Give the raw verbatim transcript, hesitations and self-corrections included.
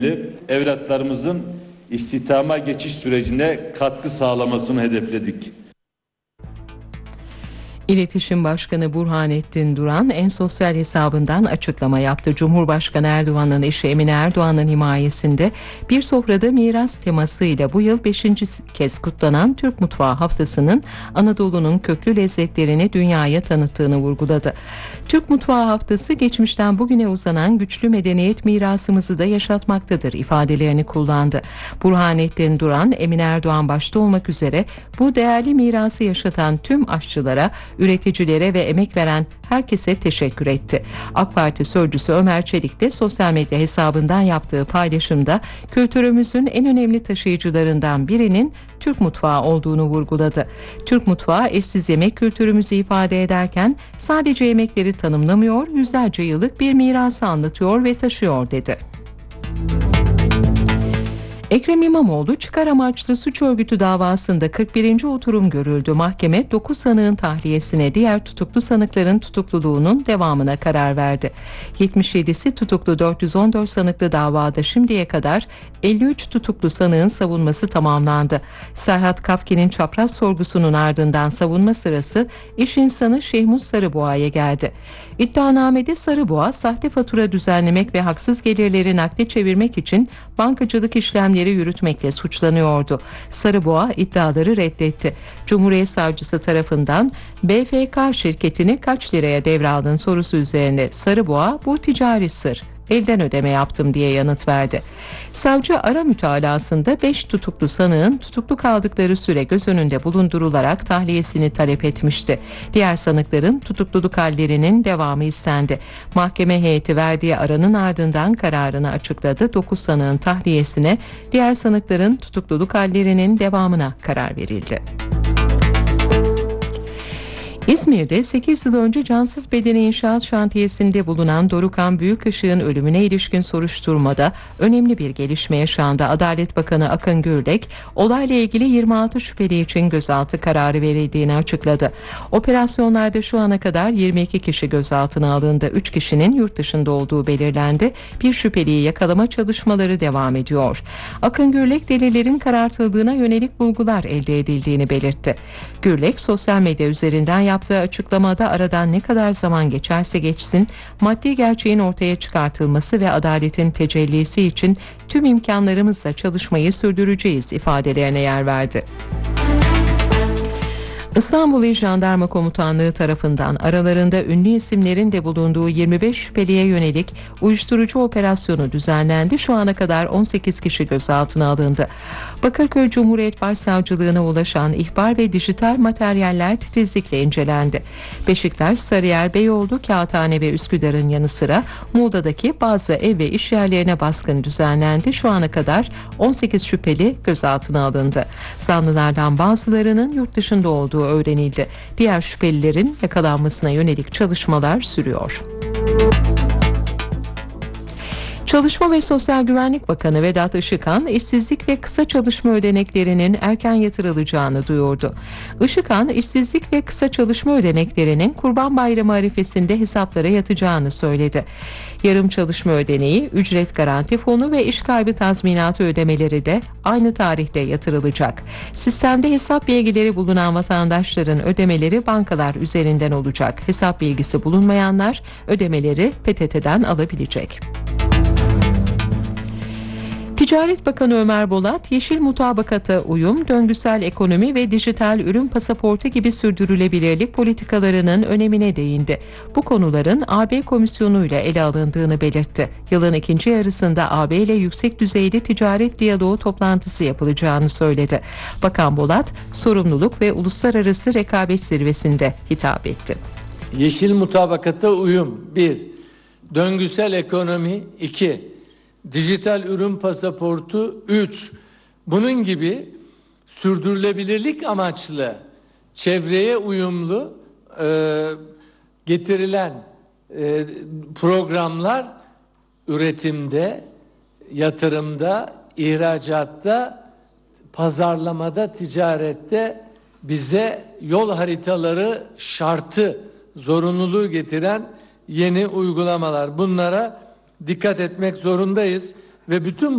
evlatlarımızın istihdama geçiş sürecine katkı sağlamasını hedefledik. İletişim Başkanı Burhanettin Duran en sosyal hesabından açıklama yaptı. Cumhurbaşkanı Erdoğan'ın eşi Emine Erdoğan'ın himayesinde bir sofrada miras temasıyla bu yıl beşinci kez kutlanan Türk Mutfağı Haftası'nın Anadolu'nun köklü lezzetlerini dünyaya tanıttığını vurguladı. Türk Mutfağı Haftası geçmişten bugüne uzanan güçlü medeniyet mirasımızı da yaşatmaktadır ifadelerini kullandı. Burhanettin Duran, Emine Erdoğan başta olmak üzere bu değerli mirası yaşatan tüm aşçılara, üreticilere ve emek veren herkese teşekkür etti. AK Parti sözcüsü Ömer Çelik de sosyal medya hesabından yaptığı paylaşımda kültürümüzün en önemli taşıyıcılarından birinin Türk mutfağı olduğunu vurguladı. Türk mutfağı eşsiz yemek kültürümüzü ifade ederken sadece yemekleri tanımlamıyor, yüzlerce yıllık bir mirası anlatıyor ve taşıyor dedi. Ekrem İmamoğlu çıkar amaçlı suç örgütü davasında kırk birinci oturum görüldü. Mahkeme dokuz sanığın tahliyesine, diğer tutuklu sanıkların tutukluluğunun devamına karar verdi. yetmiş yedisi tutuklu dört yüz on dört sanıklı davada şimdiye kadar elli üç tutuklu sanığın savunması tamamlandı. Serhat Kapki'nin çapraz sorgusunun ardından savunma sırası iş insanı Şehmuz Sarıboğa'ya geldi. İddianamede Sarıboğa, sahte fatura düzenlemek ve haksız gelirleri nakde çevirmek için bankacılık işlemleri yürütmekle suçlanıyordu. Sarıboğa iddiaları reddetti. Cumhuriyet Savcısı tarafından B F K şirketini kaç liraya devraldın sorusu üzerine Sarıboğa, bu ticari sır, elden ödeme yaptım diye yanıt verdi. Savcı ara mütalasında beş tutuklu sanığın tutuklu kaldıkları süre göz önünde bulundurularak tahliyesini talep etmişti. Diğer sanıkların tutukluluk hallerinin devamı istendi. Mahkeme heyeti verdiği aranın ardından kararını açıkladı. dokuz sanığın tahliyesine, diğer sanıkların tutukluluk hallerinin devamına karar verildi. İzmir'de sekiz yıl önce cansız bedeni inşaat şantiyesinde bulunan Dorukhan Büyükışık'ın ölümüne ilişkin soruşturmada önemli bir gelişme yaşandı. Adalet Bakanı Akın Gürlek, olayla ilgili yirmi altı şüpheli için gözaltı kararı verildiğini açıkladı. Operasyonlarda şu ana kadar yirmi iki kişi gözaltına alındı. üç kişinin yurt dışında olduğu belirlendi. Bir şüpheliyi yakalama çalışmaları devam ediyor. Akın Gürlek, delillerin karartıldığına yönelik bulgular elde edildiğini belirtti. Gürlek, sosyal medya üzerinden yaptığı açıklamada aradan ne kadar zaman geçerse geçsin maddi gerçeğin ortaya çıkartılması ve adaletin tecellisi için tüm imkanlarımızla çalışmayı sürdüreceğiz ifadelerine yer verdi. İstanbul İl Jandarma Komutanlığı tarafından aralarında ünlü isimlerin de bulunduğu yirmi beş şüpheliye yönelik uyuşturucu operasyonu düzenlendi. Şu ana kadar on sekiz kişi gözaltına alındı. Bakırköy Cumhuriyet Başsavcılığına ulaşan ihbar ve dijital materyaller titizlikle incelendi. Beşiktaş, Sarıyer, Beyoğlu, Kağıthane ve Üsküdar'ın yanı sıra Muğla'daki bazı ev ve iş yerlerine baskın düzenlendi. Şu ana kadar on sekiz şüpheli gözaltına alındı. Zanlılardan bazılarının yurt dışında olduğu öğrenildi. Diğer şüphelilerin yakalanmasına yönelik çalışmalar sürüyor. Çalışma ve Sosyal Güvenlik Bakanı Vedat Işıkhan, işsizlik ve kısa çalışma ödeneklerinin erken yatırılacağını duyurdu. Işıkhan, işsizlik ve kısa çalışma ödeneklerinin Kurban Bayramı arifesinde hesaplara yatacağını söyledi. Yarım çalışma ödeneği, ücret garanti fonu ve iş kaybı tazminatı ödemeleri de aynı tarihte yatırılacak. Sistemde hesap bilgileri bulunan vatandaşların ödemeleri bankalar üzerinden olacak. Hesap bilgisi bulunmayanlar ödemeleri P T T'den alabilecek. Ticaret Bakanı Ömer Bolat, yeşil mutabakata uyum, döngüsel ekonomi ve dijital ürün pasaportu gibi sürdürülebilirlik politikalarının önemine değindi. Bu konuların A B Komisyonu ile ele alındığını belirtti. Yılın ikinci yarısında A B ile yüksek düzeyli ticaret diyaloğu toplantısı yapılacağını söyledi. Bakan Bolat, sorumluluk ve uluslararası rekabet zirvesinde hitap etti. Yeşil mutabakata uyum bir, döngüsel ekonomi iki, dijital ürün pasaportu üç. Bunun gibi sürdürülebilirlik amaçlı, çevreye uyumlu e, getirilen e, programlar üretimde, yatırımda, ihracatta, pazarlamada, ticarette bize yol haritaları şartı, zorunluluğu getiren yeni uygulamalar. Bunlara dikkat etmek zorundayız ve bütün